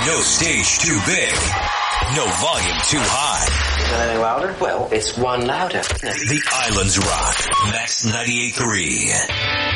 No stage too big. No volume too high. Is it any louder? Well, it's one louder. The Islands Rock. Max 98.3.